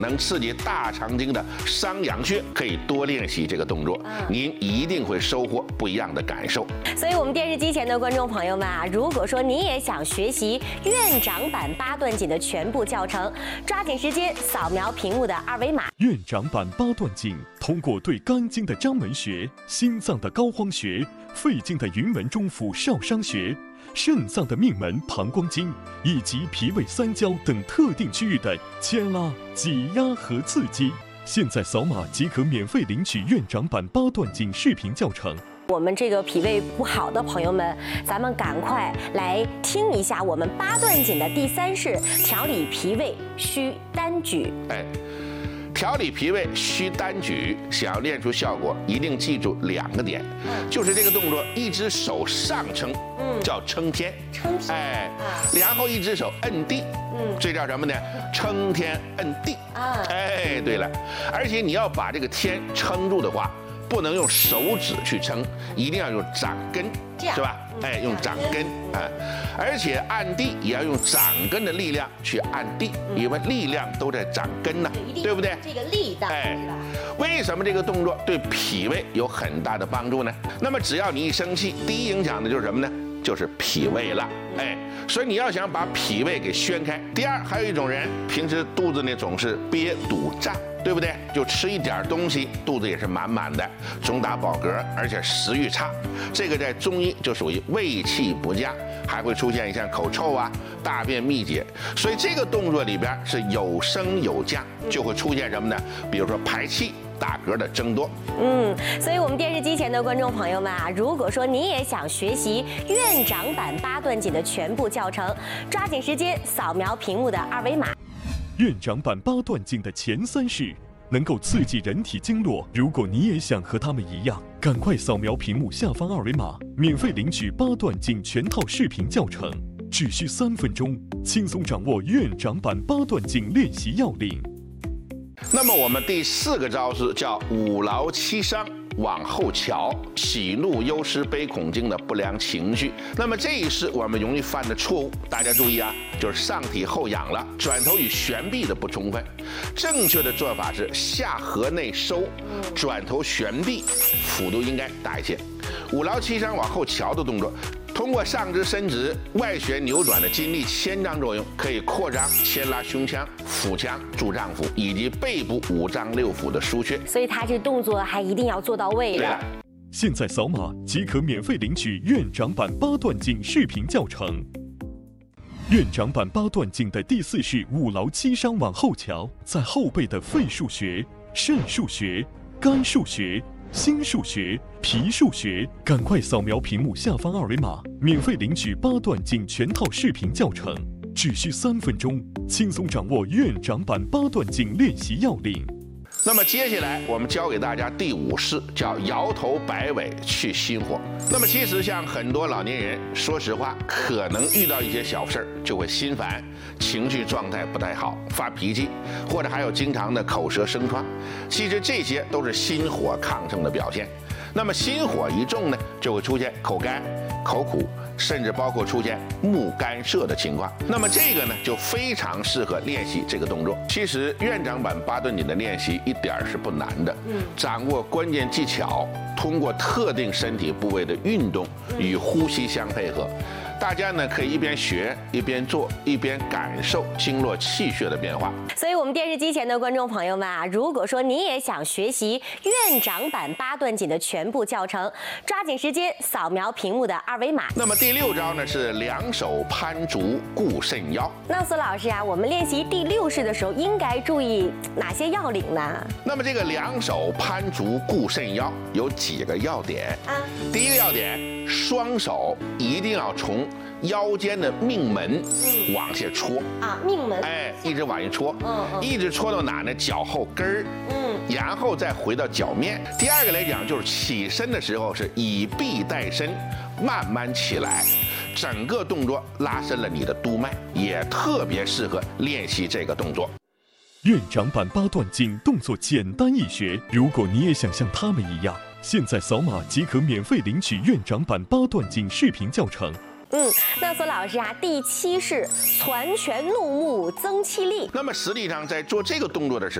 能刺激大肠经的商阳穴，可以多练习这个动作，您一定会收获不一样的感受。 所以，我们电视机前的观众朋友们啊，如果说您也想学习院长版八段锦的全部教程，抓紧时间扫描屏幕的二维码。 院长版八段锦通过对肝经的章门穴、心脏的膏肓穴、肺经的云门中府少商穴、肾脏的命门膀胱经以及脾胃三焦等特定区域的牵拉、挤压和刺激。现在扫码即可免费领取院长版八段锦视频教程。 我们这个脾胃不好的朋友们，咱们赶快来听一下我们八段锦的第3式：调理脾胃需单举。 调理脾胃需单举，想要练出效果，一定记住2个点，就是这个动作，一只手上撑，叫撑天，然后一只手摁地，这叫什么呢？撑天摁地。对了，而且你要把这个天撑住的话，不能用手指去撑，一定要用掌根，是吧？用掌根而且按地也要用掌根的力量去按地，因为力量都在掌根呢，对不对？ 这个力道。 为什么这个动作对脾胃有很大的帮助呢？那么只要你一生气，第一影响的就是什么呢？就是脾胃了。所以你要想把脾胃给宣开。第二，还有一种人平时肚子呢总是憋堵胀，对不对？就吃一点东西，肚子也是满满的，总打饱嗝，而且食欲差。这个在中医就属于胃气不佳，还会出现像口臭啊、大便秘结。所以这个动作里边是有升有降，就会出现什么呢？比如说排气、打嗝的增多。 所以我们电视机前的观众朋友们啊，如果说您也想学习院长版八段锦的全部教程，抓紧时间扫描屏幕的二维码。 院长版八段锦的前3式能够刺激人体经络，如果你也想和他们一样，赶快扫描屏幕下方二维码，免费领取八段锦全套视频教程，只需3分钟，轻松掌握院长版八段锦练习要领。 那么我们第4个招式叫五劳七伤往后瞧，喜怒忧思悲恐惊的不良情绪。那么这一式我们容易犯的错误，大家注意啊，就是上体后仰了，转头与旋臂的不充分。正确的做法是下颌内收，转头旋臂，幅度应该大一些。五劳七伤往后瞧的动作，通过上肢伸直、外旋扭转的筋力牵张作用，可以扩张牵拉胸腔、腹腔、柱脏腑以及背部5脏6腑的腧穴。 所以它这动作还一定要做到位的。 现在扫码即可免费领取院长版八段锦视频教程。院长版八段锦的第4式五劳七伤往后瞧，在后背的肺腧穴、肾腧穴、肝腧穴、心腧穴、脾腧穴，赶快扫描屏幕下方二维码，免费领取八段锦全套视频教程，只需3分钟，轻松掌握院长版八段锦练习要领。 那么接下来我们教给大家第5式，叫摇头摆尾去心火。那么其实像很多老年人，说实话，可能遇到一些小事儿就会心烦，情绪状态不太好，发脾气，或者还有经常的口舌生疮。其实这些都是心火亢盛的表现。那么心火一重呢，就会出现口干、口苦，甚至包括出现目干涩的情况。那么这个呢，就非常适合练习这个动作。其实院长版八段锦的练习一点是不难的，掌握关键技巧，通过特定身体部位的运动与呼吸相配合。大家呢可以一边学一边做，一边感受经络气血的变化。 所以，我们电视机前的观众朋友们啊，如果说您也想学习院长版八段锦的全部教程，抓紧时间扫描屏幕的二维码。 那么第6招呢是两手攀足固肾腰。 那苏老师啊，我们练习第6式的时候应该注意哪些要领呢？ 那么这个两手攀足固肾腰有几个要点啊？第一个要点，双手一定要从腰间的命门往下戳啊，命门， 一直往下戳，一直戳到哪呢？脚后跟儿，然后再回到脚面。第2个来讲，就是起身的时候是以臂带身，慢慢起来，整个动作拉伸了你的督脉，也特别适合练习这个动作。 院长版八段锦动作简单易学，如果你也想像他们一样，现在扫码即可免费领取院长版八段锦视频教程。 那索老师啊，第7是攒拳怒目增气力。 那么实际上在做这个动作的时候，